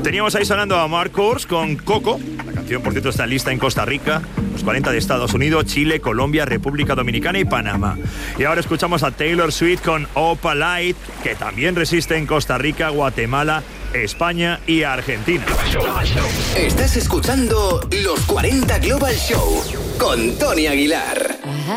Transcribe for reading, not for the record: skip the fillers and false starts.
Teníamos ahí sonando a Mark Kors con Coco. La canción, por cierto, está lista en Costa Rica, los 40 de Estados Unidos, Chile, Colombia, República Dominicana y Panamá. Y ahora escuchamos a Taylor Swift con Opalite, que también resiste en Costa Rica, Guatemala, España y Argentina. Estás escuchando Los 40 Global Show con Tony Aguilar.